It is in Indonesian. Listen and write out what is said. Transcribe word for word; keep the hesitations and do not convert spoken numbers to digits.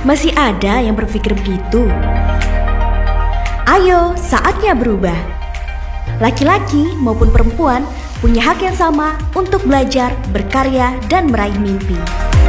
Masih ada yang berpikir begitu? Ayo, saatnya berubah. Laki-laki maupun perempuan punya hak yang sama untuk belajar, berkarya, dan meraih mimpi.